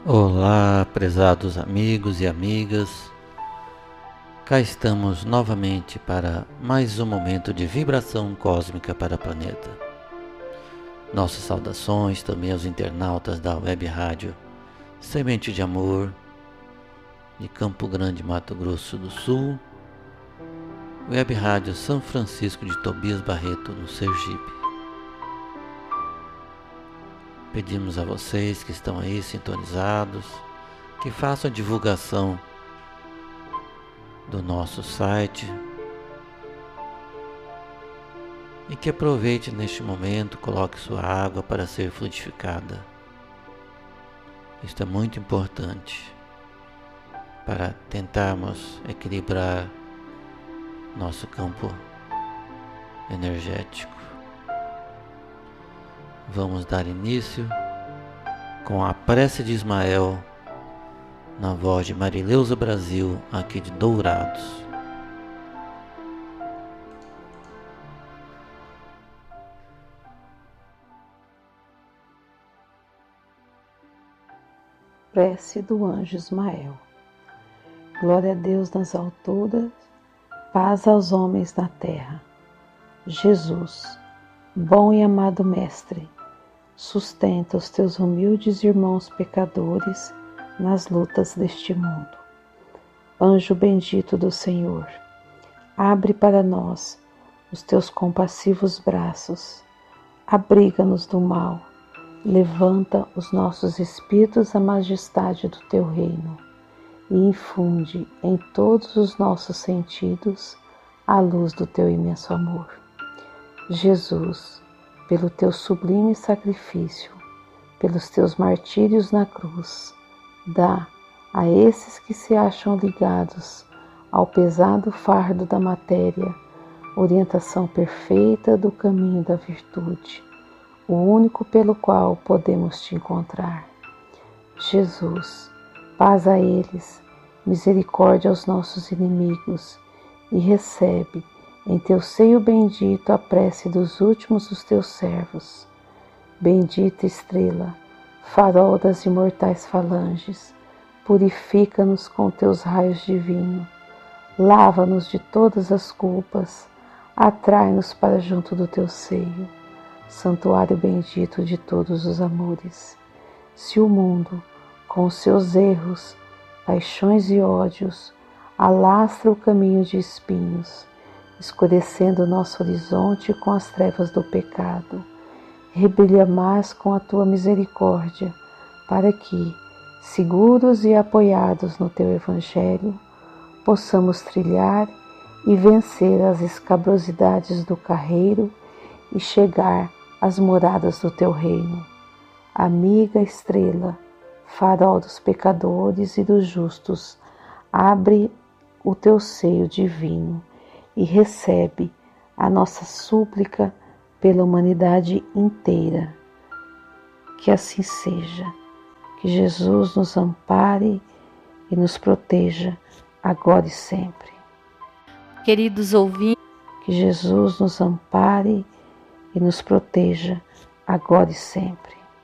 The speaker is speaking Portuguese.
Olá, prezados amigos e amigas, cá estamos novamente para mais um momento de vibração cósmica para o planeta. Nossas saudações também aos internautas da Web Rádio Semente de Amor, de Campo Grande, Mato Grosso do Sul, Web Rádio São Francisco de Tobias Barreto, no Sergipe. Pedimos a vocês que estão aí sintonizados, que façam a divulgação do nosso site e que aproveite neste momento, coloque sua água para ser fluidificada. Isto é muito importante para tentarmos equilibrar nosso campo energético. Vamos dar início com a prece de Ismael, na voz de Marileusa Brasil, aqui de Dourados. Prece do anjo Ismael. Glória a Deus nas alturas, paz aos homens na terra. Jesus, bom e amado Mestre, sustenta os teus humildes irmãos pecadores nas lutas deste mundo. Anjo bendito do Senhor, abre para nós os teus compassivos braços, abriga-nos do mal, levanta os nossos espíritos à majestade do teu reino e infunde em todos os nossos sentidos a luz do teu imenso amor. Jesus, pelo teu sublime sacrifício, pelos teus martírios na cruz, dá a esses que se acham ligados ao pesado fardo da matéria orientação perfeita do caminho da virtude, o único pelo qual podemos te encontrar. Jesus, paz a eles, misericórdia aos nossos inimigos, e recebe em teu seio bendito a prece dos últimos dos teus servos. Bendita estrela, farol das imortais falanges, purifica-nos com teus raios divinos, lava-nos de todas as culpas, atrai-nos para junto do teu seio, santuário bendito de todos os amores. Se o mundo, com os seus erros, paixões e ódios, alastra o caminho de espinhos, escurecendo o nosso horizonte com as trevas do pecado, rebrilha mais com a tua misericórdia, para que, seguros e apoiados no teu Evangelho, possamos trilhar e vencer as escabrosidades do carreiro e chegar às moradas do teu reino. Amiga estrela, farol dos pecadores e dos justos, abre o teu seio divino e recebe a nossa súplica pela humanidade inteira. Que assim seja. Que Jesus nos ampare e nos proteja agora e sempre. Queridos ouvintes, que Jesus nos ampare e nos proteja agora e sempre.